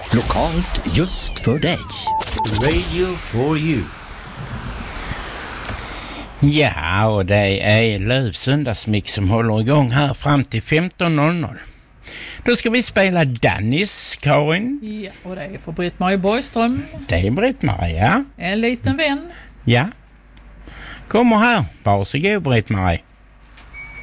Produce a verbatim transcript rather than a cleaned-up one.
Lokalt just för dig. Radio for you. Ja, och det är Löv söndagsmix som håller igång här fram till femton noll noll. Då ska vi spela Dennis, Karin. Ja, och det är för Britt-Marie Borgström. Det är Britt-Marie, ja. En liten vän. Ja. Kommer här. Varsågod, Britt-Marie.